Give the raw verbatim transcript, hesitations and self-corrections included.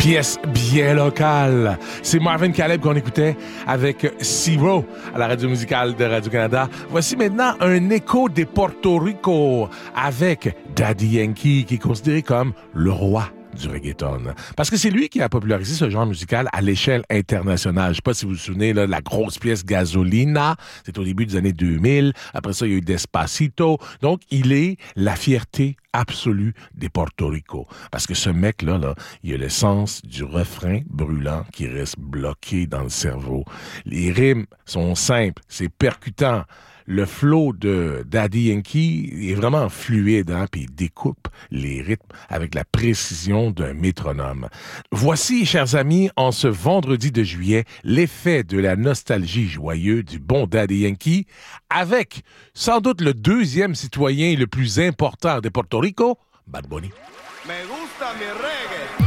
Pièce bien locale. C'est Marvin Caleb qu'on écoutait avec Zero à la radio musicale de Radio-Canada. Voici maintenant un écho des Porto Rico avec Daddy Yankee, qui est considéré comme le roi du reggaeton. Parce que c'est lui qui a popularisé ce genre musical à l'échelle internationale. Je sais pas si vous vous souvenez là, de la grosse pièce Gasolina. C'est au début des années deux mille. Après ça, il y a eu Despacito. Donc, il est la fierté absolue des Porto Rico. Parce que ce mec-là, là, il a le sens du refrain brûlant qui reste bloqué dans le cerveau. Les rimes sont simples, c'est percutant. Le flow de Daddy Yankee est vraiment fluide, hein, puis il découpe les rythmes avec la précision d'un métronome. Voici, chers amis, en ce vendredi de juillet, l'effet de la nostalgie joyeuse du bon Daddy Yankee avec, sans doute, le deuxième citoyen le plus important de Porto Rico, Bad Bunny. Me gusta mi reggae.